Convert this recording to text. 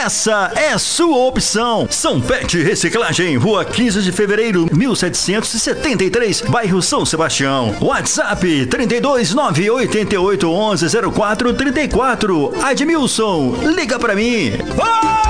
essa é sua opção. São Pet Reciclagem, Rua 15 de Fevereiro, 1773, bairro São Sebastião. WhatsApp 32 988 11 04 34. Admilson, liga pra mim.